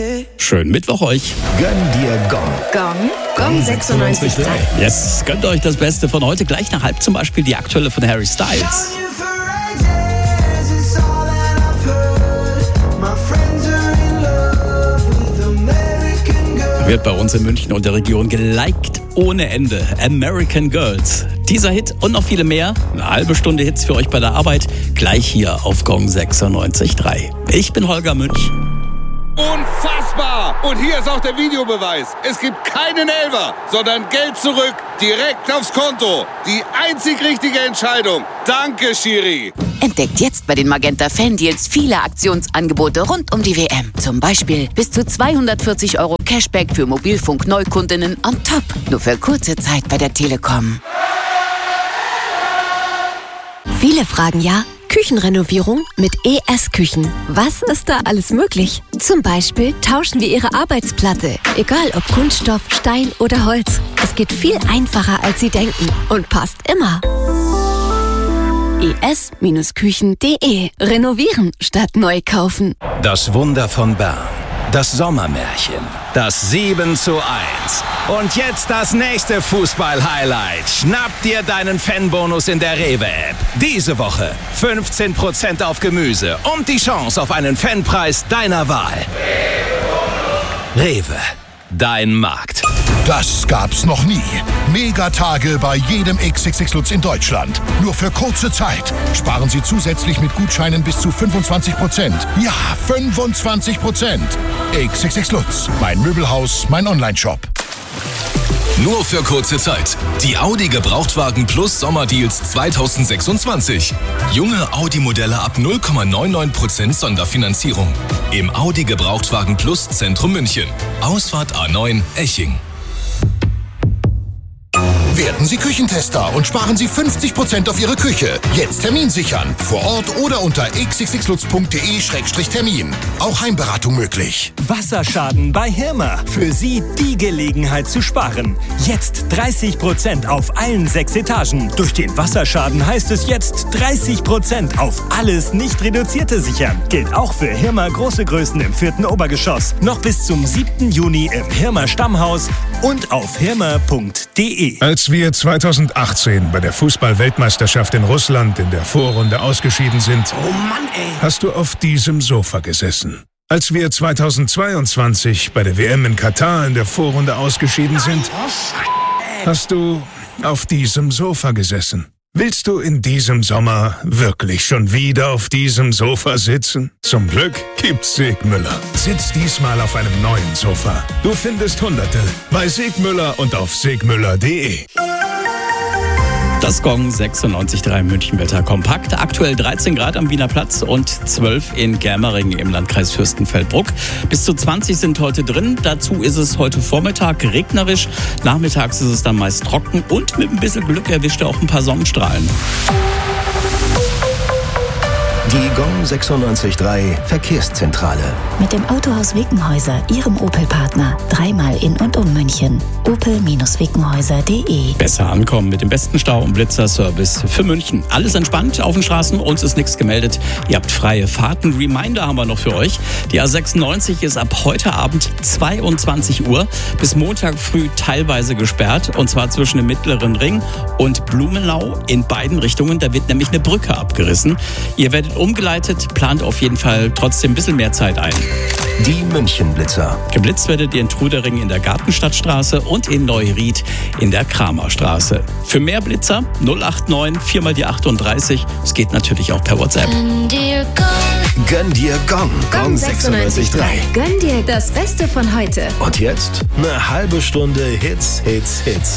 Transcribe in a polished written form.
Schönen Mittwoch euch. Gönn dir Gong. Gong 96.3. Yes, gönnt euch das Beste von heute. Gleich nach halb zum Beispiel die aktuelle von Harry Styles. Wird bei uns in München und der Region geliked ohne Ende. American Girls. Dieser Hit und noch viele mehr. Eine halbe Stunde Hits für euch bei der Arbeit. Gleich hier auf Gong 96.3. Ich bin Holger Münch. Unfassbar! Und hier ist auch der Videobeweis. Es gibt keinen Elfer, sondern Geld zurück, direkt aufs Konto. Die einzig richtige Entscheidung. Danke, Schiri. Entdeckt jetzt bei den Magenta Fan-Deals viele Aktionsangebote rund um die WM. Zum Beispiel bis zu 240 € Cashback für Mobilfunk-Neukundinnen on top. Nur für kurze Zeit bei der Telekom. Viele fragen ja, Küchenrenovierung mit ES Küchen. Was ist da alles möglich? Zum Beispiel tauschen wir Ihre Arbeitsplatte. Egal ob Kunststoff, Stein oder Holz. Es geht viel einfacher, als Sie denken und passt immer. es-küchen.de. Renovieren statt neu kaufen. Das Wunder von Bern. Das Sommermärchen. Das 7:1. Und jetzt das nächste Fußball-Highlight. Schnapp dir deinen Fanbonus in der Rewe-App. Diese Woche 15% auf Gemüse und die Chance auf einen Fanpreis deiner Wahl. Rewe. Dein Markt. Das gab's noch nie. Megatage bei jedem XXX Lutz in Deutschland. Nur für kurze Zeit. Sparen Sie zusätzlich mit Gutscheinen bis zu 25%. Ja, 25%. XXX Lutz. Mein Möbelhaus, mein Onlineshop. Nur für kurze Zeit. Die Audi Gebrauchtwagen Plus Sommerdeals 2026. Junge Audi-Modelle ab 0,99% Sonderfinanzierung. Im Audi Gebrauchtwagen Plus Zentrum München. Ausfahrt A9 Eching. Werden Sie Küchentester und sparen Sie 50% auf Ihre Küche. Jetzt Termin sichern. Vor Ort oder unter xxxlutz.de/termin. Auch Heimberatung möglich. Wasserschaden bei Hirmer. Für Sie die Gelegenheit zu sparen. Jetzt 30% auf allen 6 Etagen. Durch den Wasserschaden heißt es jetzt 30% auf alles Nicht-Reduzierte sichern. Gilt auch für Hirmer große Größen im 4. Obergeschoss. Noch bis zum 7. Juni im Hirmer Stammhaus und auf hirmer.de. Als wir 2018 bei der Fußball-Weltmeisterschaft in Russland in der Vorrunde ausgeschieden sind, hast du auf diesem Sofa gesessen. Als wir 2022 bei der WM in Katar in der Vorrunde ausgeschieden sind, hast du auf diesem Sofa gesessen. Willst du in diesem Sommer wirklich schon wieder auf diesem Sofa sitzen? Zum Glück gibt's Segmüller. Sitz diesmal auf einem neuen Sofa. Du findest Hunderte bei Segmüller und auf segmüller.de. Das Gong 96.3 München-Wetter kompakt. Aktuell 13 Grad am Wiener Platz und 12 in Germering im Landkreis Fürstenfeldbruck. Bis zu 20 sind heute drin. Dazu ist es heute Vormittag regnerisch. Nachmittags ist es dann meist trocken und mit ein bisschen Glück erwischt er auch ein paar Sonnenstrahlen. Die Gong 96.3 Verkehrszentrale. Mit dem Autohaus Wickenhäuser, Ihrem Opel-Partner. 3-mal in und um München. opel-wickenhäuser.de. Besser ankommen mit dem besten Stau- und Blitzerservice für München. Alles entspannt auf den Straßen, uns ist nichts gemeldet. Ihr habt freie Fahrten. Reminder haben wir noch für euch. Die A96 ist ab heute Abend 22 Uhr bis Montag früh teilweise gesperrt. Und zwar zwischen dem Mittleren Ring und Blumenau in beiden Richtungen. Da wird nämlich eine Brücke abgerissen. Ihr werdet umgeleitet, plant auf jeden Fall trotzdem ein bisschen mehr Zeit ein. Die München-Blitzer. Geblitzt werdet ihr in Trudering in der Gartenstadtstraße und in Neuried in der Kramerstraße. Für mehr Blitzer 089 4x38. Es geht natürlich auch per WhatsApp. Gönn dir Gong. Gong 96.3. Gönn dir das Beste von heute. Und jetzt eine halbe Stunde Hits, Hits, Hits.